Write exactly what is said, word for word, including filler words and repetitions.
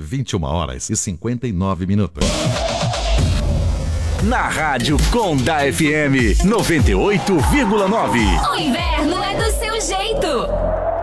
vinte e uma horas e cinquenta e nove minutos. Na Rádio Conda F M noventa e oito vírgula nove. O inverno é do seu jeito.